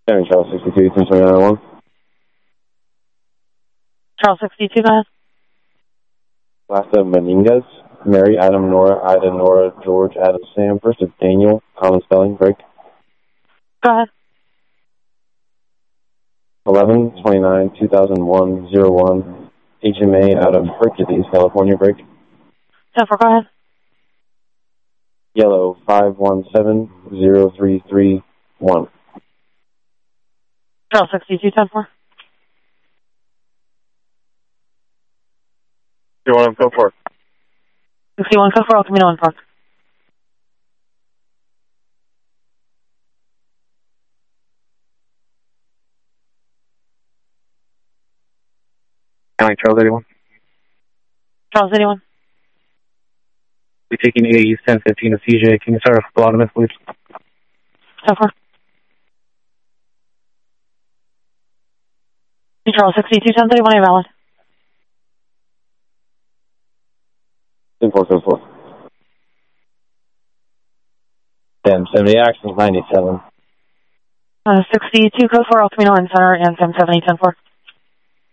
Sammy Charles 62, 102901. Charles 62, go ahead. Last of Meningas, Mary, Adam, Nora, Ida, Nora, George, Adam, Sam. First of Daniel, common spelling, break. Go ahead. 11/29/2001 HMA out of Hercules, California, break. 10-4, go ahead. Yellow 5170331. Charles 62, 10-4. You want to go for it? 61, go for El Camino and Park. Charles 81. Charles 81. We're taking 8 East 1015 to CJ. Can you start off with Phlebotomist, please? 10-4. Charles 62, 1031, are valid. 10-4, code 4. 1070, actions 97. 62, code 4, El Camino and Center, and 1070, 10-4.